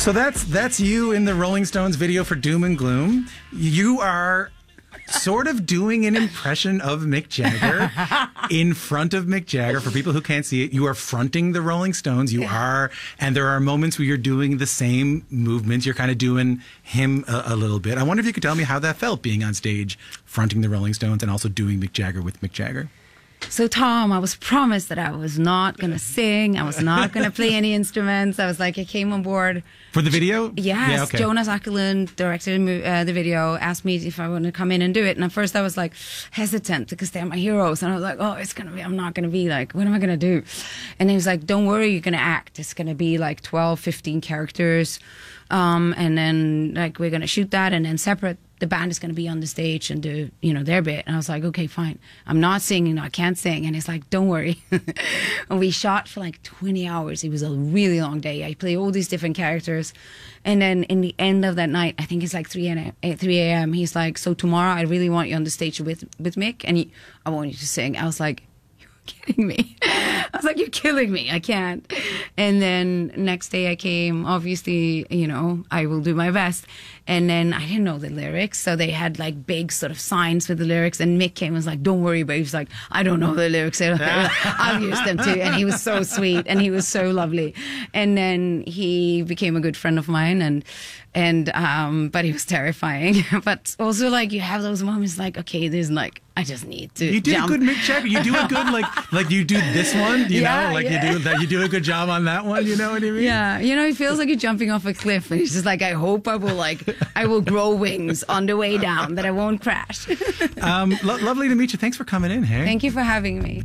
So that's you in the Rolling Stones video for Doom and Gloom. You are sort of doing an impression of Mick Jagger in front of Mick Jagger. For people who can't see it, you are fronting the Rolling Stones. You are, and there are moments where you're doing the same movements. You're kind of doing him a little bit. I wonder if you could tell me how that felt, being on stage fronting the Rolling Stones and also doing Mick Jagger with Mick Jagger. So, Tom, I was promised that I was not going to sing. I was not going to play any instruments. I was like, I came on board. For the video? Yes. Yeah, okay. Jonas Åkerlund directed the video, asked me if I wanted to come in and do it. And at first I was like hesitant because they're my heroes. And I was like, I'm not going to be like, what am I going to do? And he was like, don't worry, you're going to act. It's going to be like 12, 15 characters. And then like we're going to shoot that and then separate. The band is going to be on the stage and do, their bit. And I was like, okay, fine. I'm not singing. I can't sing. And he's like, don't worry. And we shot for like 20 hours. It was a really long day. I played all these different characters. And then in the end of that night, I think it's like 3 a.m. He's like, so tomorrow I really want you on the stage with Mick. And I want you to sing. I was like, kidding me. I was like, you're killing me. I can't. And then next day I came, obviously, I will do my best. And then I didn't know the lyrics. So they had like big sort of signs with the lyrics. And Mick came and was like, don't worry, but he was like, I don't know the lyrics. I'll use them too. And he was so sweet and he was so lovely. And then he became a good friend of mine but he was terrifying. But also like you have those moments like, okay, there's like, I just need to You did jump. a good Mick Jagger. You do a good, like you do this one, you do a good job on that one, you know what I mean? Yeah. It feels like you're jumping off a cliff and it's just like, I hope I will grow wings on the way down, that I won't crash. Lovely to meet you. Thanks for coming in, hey? Thank you for having me.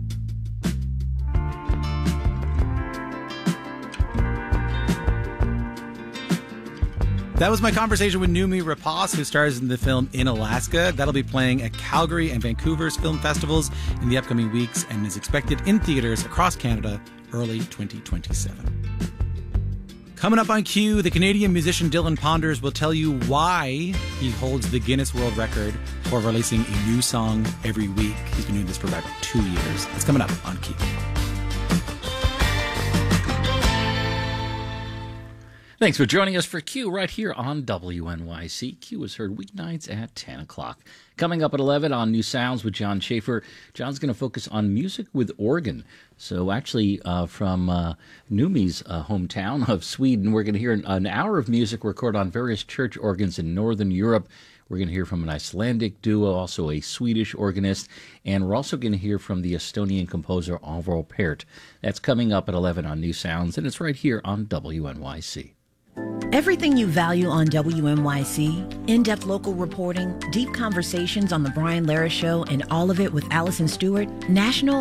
That was my conversation with Noomi Rapace, who stars in the film In Alaska. That'll be playing at Calgary and Vancouver's film festivals in the upcoming weeks and is expected in theaters across Canada early 2027. Coming up on Q, the Canadian musician Dylan Ponders will tell you why he holds the Guinness World Record for releasing a new song every week. He's been doing this for about 2 years. It's coming up on Q. Thanks for joining us for Q right here on WNYC. Q is heard weeknights at 10 o'clock. Coming up at 11 on New Sounds with John Schaefer. John's going to focus on music with organ. So actually from Noomi's hometown of Sweden, we're going to hear an hour of music recorded on various church organs in Northern Europe. We're going to hear from an Icelandic duo, also a Swedish organist, and we're also going to hear from the Estonian composer Arvo Pärt. That's coming up at 11 on New Sounds, and it's right here on WNYC. Everything you value on WNYC, in-depth local reporting, deep conversations on The Brian Lara Show, and all of it with Allison Stewart, national